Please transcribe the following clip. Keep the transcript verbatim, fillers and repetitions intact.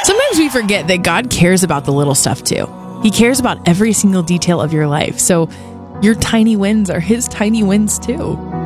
Sometimes we forget that God cares about the little stuff too. He cares about every single detail of your life. So your tiny wins are his tiny wins too.